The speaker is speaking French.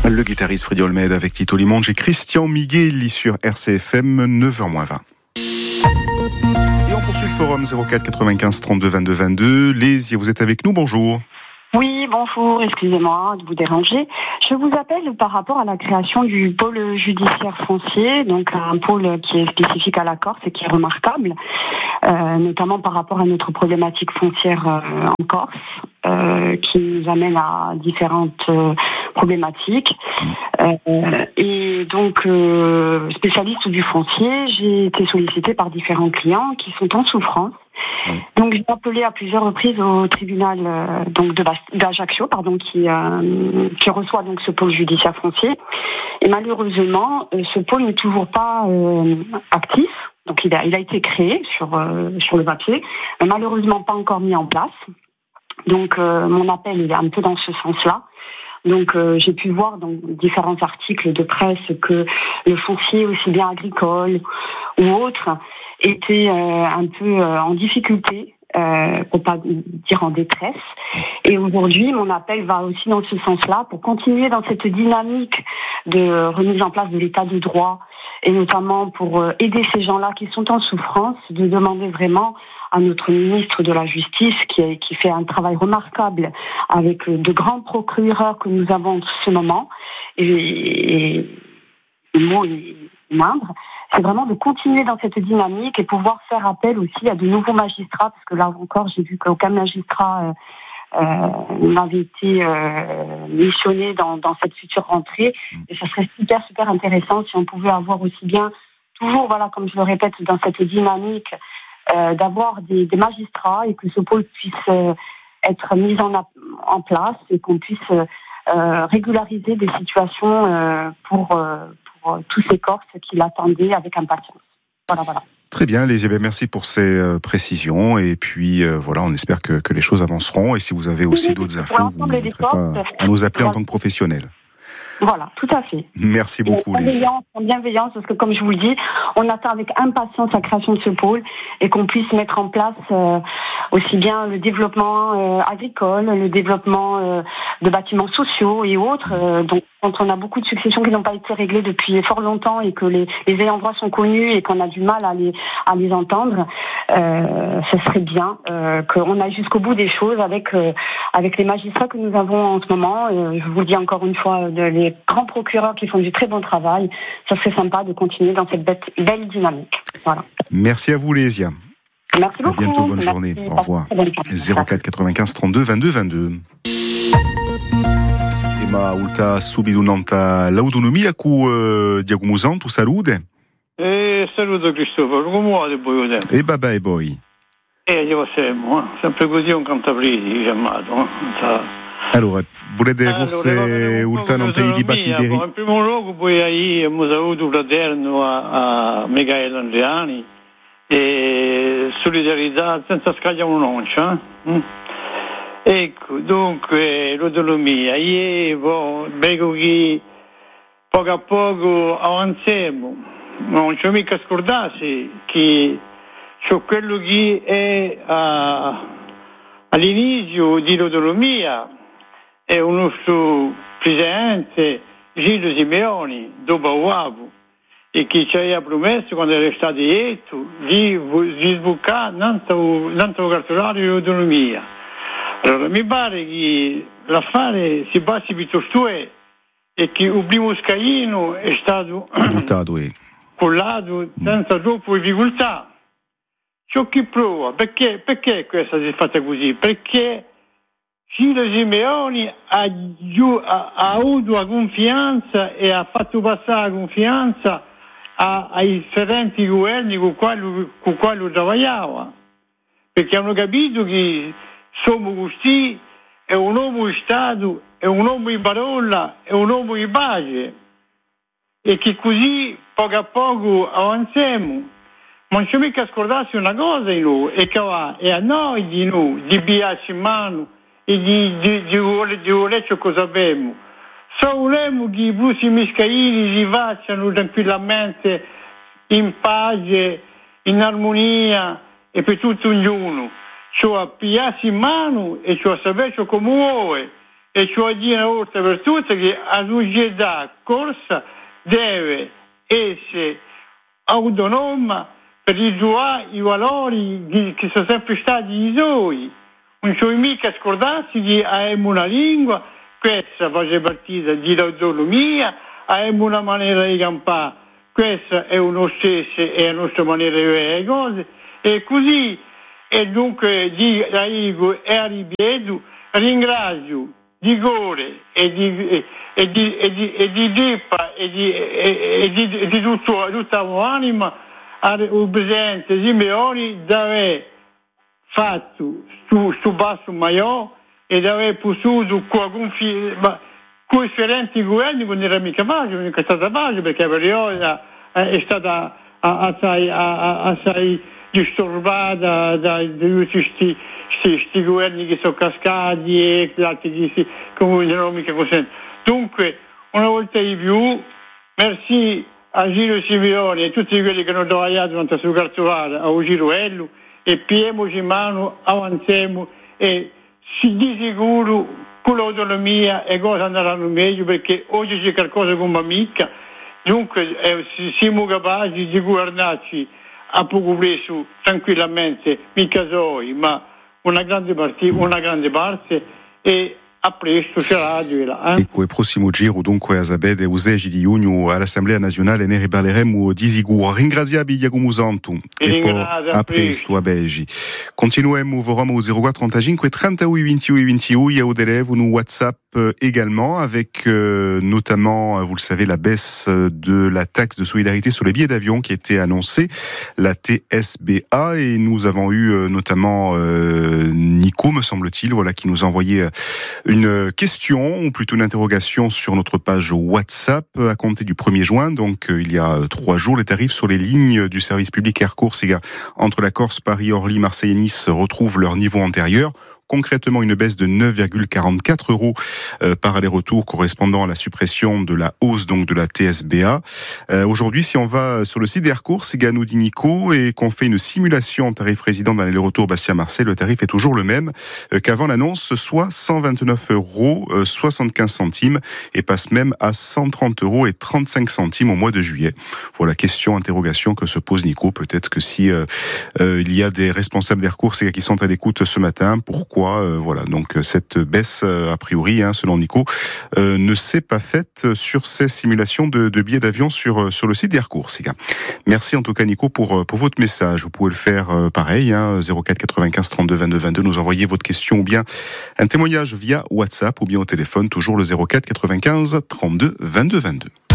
Le guitariste Freddy Olmed avec Tito Limonge et Christian Migueli sur RCFM 9h-20. Et on poursuit le forum 04 95 32 22 22. Lésia, vous êtes avec nous, bonjour. Oui, bonjour, excusez-moi de vous déranger. Je vous appelle par rapport à la création du pôle judiciaire foncier, donc un pôle qui est spécifique à la Corse et qui est remarquable, notamment par rapport à notre problématique foncière en Corse, qui nous amène à différentes problématiques. Et donc, spécialiste du foncier, j'ai été sollicitée par différents clients qui sont en souffrance. Donc j'ai appelé à plusieurs reprises au tribunal d'Ajaccio, qui reçoit donc ce pôle judiciaire foncier. Et malheureusement, ce pôle n'est toujours pas actif. Donc il a été créé sur le papier, mais malheureusement pas encore mis en place. Donc mon appel il est un peu dans ce sens-là. Donc j'ai pu voir dans différents articles de presse que le foncier, aussi bien agricole ou autre, était un peu en difficulté, pour pas dire en détresse. Et aujourd'hui, mon appel va aussi dans ce sens-là, pour continuer dans cette dynamique de remise en place de l'état de droit, et notamment pour aider ces gens-là qui sont en souffrance, de demander vraiment à notre ministre de la Justice, qui fait un travail remarquable avec de grands procureurs que nous avons en ce moment, et le mot est moindre, c'est vraiment de continuer dans cette dynamique et pouvoir faire appel aussi à de nouveaux magistrats, parce que là encore, j'ai vu qu'aucun magistrat n'avait été missionné dans cette future rentrée, et ça serait super intéressant si on pouvait avoir aussi bien, toujours, voilà, comme je le répète, dans cette dynamique, d'avoir des magistrats et que ce pôle puisse être mis en place et qu'on puisse régulariser des situations pour tous ces Corses qui l'attendaient avec impatience. Voilà. Très bien, Lésia, merci pour ces précisions. Et puis, voilà, on espère que les choses avanceront. Et si vous avez aussi d'autres infos, vous n'hésiterez pas à nous appeler en tant que professionnels. Voilà, tout à fait. Merci beaucoup, Lésia. En bienveillance, parce que comme je vous le dis, on attend avec impatience la création de ce pôle et qu'on puisse mettre en place aussi bien le développement agricole, le développement de bâtiments sociaux et autres. Donc, quand on a beaucoup de successions qui n'ont pas été réglées depuis fort longtemps et que les ayants droit sont connus et qu'on a du mal à les entendre, ce serait bien qu'on aille jusqu'au bout des choses avec les magistrats que nous avons en ce moment. Je vous le dis encore une fois, les grands procureurs qui font du très bon travail. Ça serait sympa de continuer dans cette belle dynamique. Voilà. Merci à vous, Lésia. Merci beaucoup. À bientôt, bonne journée. Au revoir. 04 95 32 22 22. Ma ulta subidunanta l'autonomia cu diagumuzan tu salute. Saluto Cristoforo, come vuoi poi? E babà e poi? Io sempre così un cantapriti chiamato. Allora, volete forse ulta non te di battideri? In primo luogo poi abbiamo avuto fraterno a Michele Andriani e solidarietà senza scagliare un'oncia. Ecco, dunque, l'autonomia. Io vedo che poco a poco avanziamo. Non ci ho mica scordarsi che c'è quello che è all'inizio di l'autonomia è un nostro presidente Gildo Simeoni, dopo uovo, e che ci aveva promesso quando era stato eletto di sbloccare l'anto cartolare dell'autonomia. Allora, mi pare che l'affare si passi piuttosto e che il primo scaglino è stato collato senza troppe difficoltà. Ciò che prova, perché questa si è fatta così? Perché Gildo Simeoni ha avuto la confianza e ha fatto passare la confianza ai differenti governi con quali lavorava, perché hanno capito che siamo così, è un uomo di Stato, è un uomo di parola, è un uomo di pace, e che così poco a poco avanziamo. Ma non c'è mica scordarsi una cosa di noi, e che è a noi di biarci in mano e di voler ciò cosa abbiamo. Se vogliamo che i prossimi scaglini si facciano tranquillamente, in pace, in armonia e per tutto ognuno. Cioè a pigliarsi in mano e cioè a sapere come vuole e ci vuol dire una volta per tutte che la società corsa deve essere autonoma per ritrovare i valori che sono sempre stati i suoi. Non ci vuoi mica scordarsi che abbiamo una lingua, questa fa parte dell'autonomia, abbiamo una maniera di campare, questa è una stessa, è la nostra maniera di vedere le cose, e così, e dunque dico e ripeto, ringrazio di cuore e di dippa e di tutta l'anima al presidente Simeoni di aver fatto sto passo maiò e di aver potuto con i differenti governi non era mica facile, non è stata facile perché per io è stata assai disturbata da tutti questi governi che sono cascati e altri che comunque non mica consentono. Dunque, una volta di più, merci a Giro Simeoni e tutti quelli che hanno lavorato durante su Cartovara a Giroello e piemiamoci in mano, avanziamo e di sicuro con l'autonomia le cose andranno meglio perché oggi c'è qualcosa come amica, dunque siamo capaci di governarci a poco preso tranquillamente, mica soli, ma una grande parte e a presto c'è la radio. Ecco, il prossimo giro dunque a Zabed e usegi di giugno all'Assemblea Nazionale ne riparleremo di sicuro. Ringraziabi Giacomo Santu e poi a presto a Belgi. Continuiamo vorremmo au 04 35 38 28 28 il y a des élèves ou WhatsApp également avec notamment, vous le savez, la baisse de la taxe de solidarité sur les billets d'avion qui était annoncée, la TSBA, et nous avons eu notamment Nico, me semble-t-il, voilà, qui nous a envoyé une question, ou plutôt une interrogation sur notre page WhatsApp à compter du 1er juin, donc il y a 3 jours, les tarifs sur les lignes du service public Air Corse entre la Corse, Paris, Orly, Marseille et Nice retrouvent leur niveau antérieur. Concrètement, une baisse de 9,44 € par aller-retour correspondant à la suppression de la hausse donc de la TSBA. Aujourd'hui, si on va sur le site d'Air Corse, nous dit Nico, et qu'on fait une simulation en tarif résident dans l'aller-retour Bastia-Marseille, le tarif est toujours le même qu'avant l'annonce, soit 129,75 € et passe même à 130,35 € au mois de juillet. Voilà, question, interrogation que se pose Nico. Peut-être que si il y a des responsables d'Air Corse qui sont à l'écoute ce matin, pourquoi voilà, donc cette baisse a priori, selon Nico, ne s'est pas faite sur ces simulations de billets d'avion sur le site d'Air Corse. Merci en tout cas Nico pour votre message. Vous pouvez le faire pareil, 04 95 32 22 22, nous envoyer votre question ou bien un témoignage via WhatsApp ou bien au téléphone, toujours le 04 95 32 22 22.